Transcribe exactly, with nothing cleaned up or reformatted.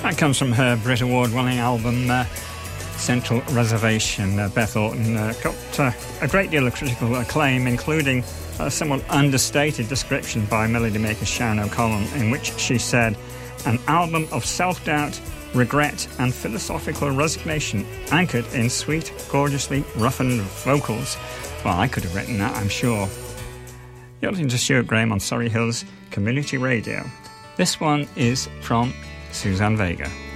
That comes from her Brit Award-winning album, uh, Central Reservation. Uh, Beth Orton uh, got uh, a great deal of critical acclaim, including a somewhat understated description by melody maker Sharon O'Connell, in which she said, "An album of self-doubt, regret and philosophical resignation, anchored in sweet, gorgeously roughened vocals." Well, I could have written that, I'm sure. You're listening to Stuart Graham on Surrey Hills Community Radio. This one is from Suzanne Vega.